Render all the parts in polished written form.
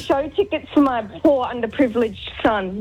show tickets for my poor underprivileged son.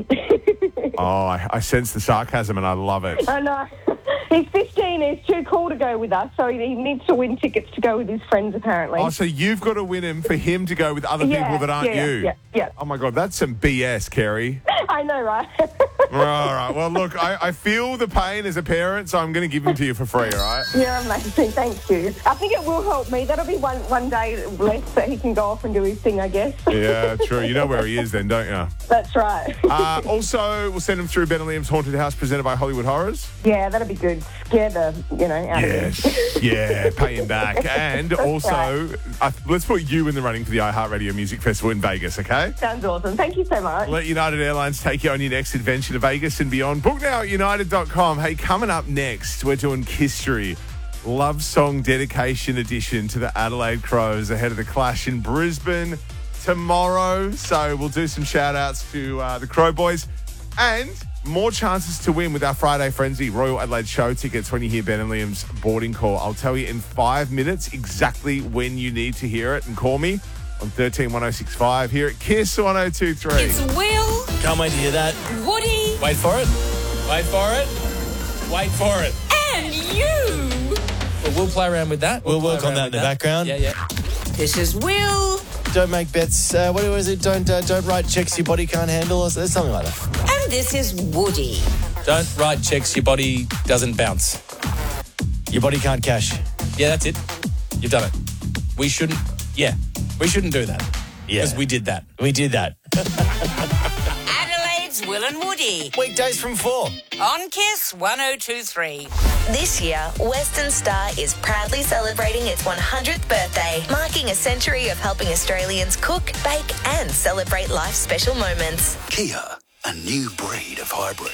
I sense the sarcasm and I love it. I know. He's 15. He's too cool to go with us, so he needs to win tickets to go with his friends, apparently. Oh, so you've got to win him for him to go with other people that aren't you? Yeah. Oh, my God, that's some BS, Kerry. I know, right? All right. Well, look, I feel the pain as a parent, so I'm going to give him to you for free, all right? You're amazing. Thank you. I think it will help me. That'll be one day less that he can go off and do his thing, I guess. Yeah, true. You know where he is then, don't you? That's right. Also, we'll send him through Ben and Liam's Haunted House presented by Hollywood Horrors. Yeah, that'll be good. Scare the, out of him. Yeah, pay him back. And also, let's put you in the running for the iHeartRadio Music Festival in Vegas, okay? Sounds awesome. Thank you so much. Let United Airlines take you on your next adventure to Vegas and beyond. Book now at united.com. Hey, coming up next, we're doing History. Love Song Dedication Edition to the Adelaide Crows ahead of the clash in Brisbane tomorrow. So we'll do some shout-outs to the Crow Boys and more chances to win with our Friday Frenzy Royal Adelaide Show tickets when you hear Ben and Liam's boarding call. I'll tell you in 5 minutes exactly when you need to hear it and call me on 131065 here at KISS 1023. It's Will. Can't wait to hear that. Woody. Wait for it. Wait for it. Wait for it. And you. Well, we'll play around with that. We'll work on that in the background. Yeah. This is Will. Don't make bets. What is it? Don't write checks your body can't handle. Or something like that. And this is Woody. Don't write checks your body doesn't bounce. Your body can't cash. Yeah, that's it. You've done it. We shouldn't do that. Yeah. Because we did that. We did that. Adelaide's Will and Woody. Weekdays from 4. On KISS 1023. This year, Western Star is proudly celebrating its 100th birthday, marking a century of helping Australians cook, bake and celebrate life's special moments. Kia, a new breed of hybrid.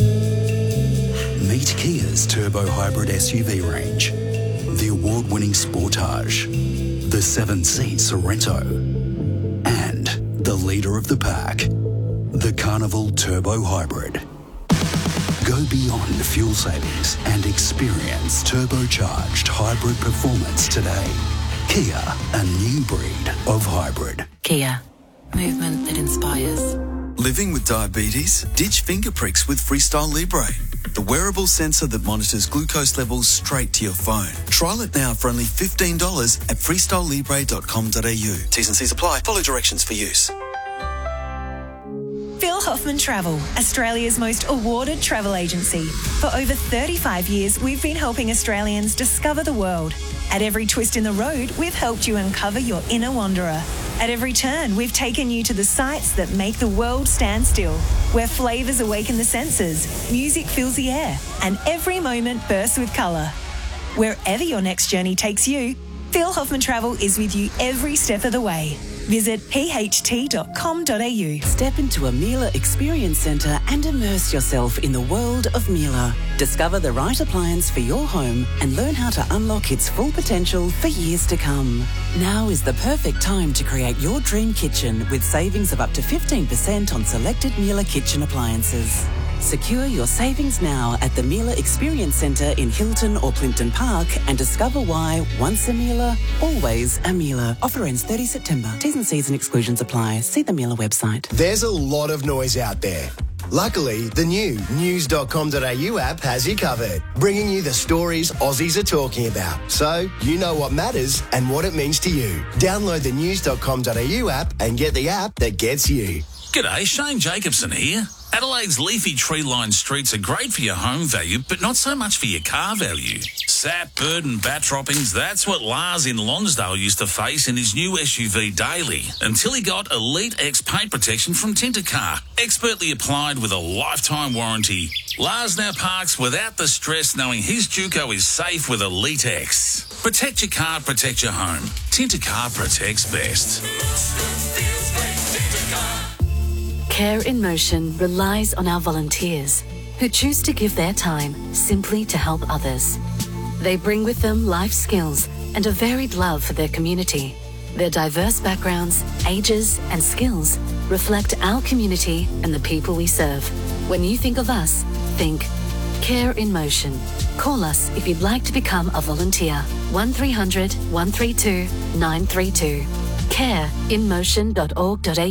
Meet Kia's turbo hybrid SUV range. The award-winning Sportage, the 7-seat Sorento, and the leader of the pack, the Carnival Turbo Hybrid. Go beyond fuel savings and experience turbocharged hybrid performance today. Kia, a new breed of hybrid. Kia, movement that inspires. Living with diabetes? Ditch finger pricks with Freestyle Libre, the wearable sensor that monitors glucose levels straight to your phone. Trial it now for only $15 at freestylelibre.com.au. T's and C's apply. Follow directions for use. Phil Hoffman Travel, Australia's most awarded travel agency. For over 35 years, we've been helping Australians discover the world. At every twist in the road, we've helped you uncover your inner wanderer. At every turn, we've taken you to the sights that make the world stand still, where flavours awaken the senses, music fills the air, and every moment bursts with colour. Wherever your next journey takes you, Phil Hoffman Travel is with you every step of the way. Visit pht.com.au. Step into a Miele Experience Centre and immerse yourself in the world of Miele. Discover the right appliance for your home and learn how to unlock its full potential for years to come. Now is the perfect time to create your dream kitchen with savings of up to 15% on selected Miele kitchen appliances. Secure your savings now at the Miele Experience Centre in Hilton or Plimpton Park and discover why once a Miele, always a Miele. Offer ends 30 September. T's and C's and exclusions apply. See the Miele website. There's a lot of noise out there. Luckily, the new news.com.au app has you covered, bringing you the stories Aussies are talking about, so you know what matters and what it means to you. Download the news.com.au app and get the app that gets you. G'day, Shane Jacobson here. Adelaide's leafy tree-lined streets are great for your home value, but not so much for your car value. Sap, bird and bat droppings, that's what Lars in Lonsdale used to face in his new SUV Daily, until he got Elite X paint protection from Tintercar, expertly applied with a lifetime warranty. Lars now parks without the stress knowing his Juco is safe with Elite X. Protect your car, protect your home. Tintercar protects best. Care in Motion relies on our volunteers who choose to give their time simply to help others. They bring with them life skills and a varied love for their community. Their diverse backgrounds, ages and skills reflect our community and the people we serve. When you think of us, think Care in Motion. Call us if you'd like to become a volunteer. 1300 132 932. careinmotion.org.au